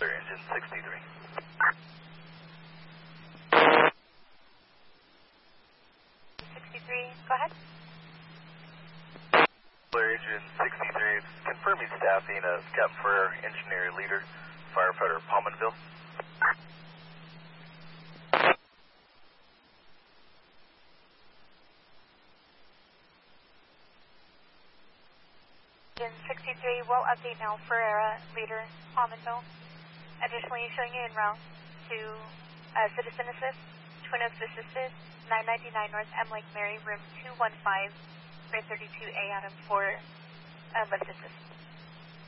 clear engine 63. Go ahead. Clear engine 63, confirming staffing of Captain Ferrer, engineer leader, firefighter Palmanville. Engine 63 will update now, Ferreira, leader, Palmanville. Additionally, showing you en route to Citizen Assist, Twin Oaks Assisted, 999 North M Lake Mary, room 215, grade 32A, Adam for lift assist.